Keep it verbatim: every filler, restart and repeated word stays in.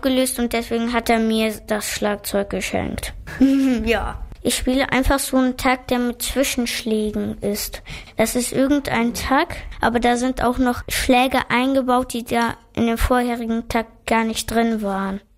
aufgelöst und deswegen hat er mir das Schlagzeug geschenkt. Ja. Ich spiele einfach so einen Takt, der mit Zwischenschlägen ist. Das ist irgendein Takt, aber da sind auch noch Schläge eingebaut, die da in dem vorherigen Takt gar nicht drin waren.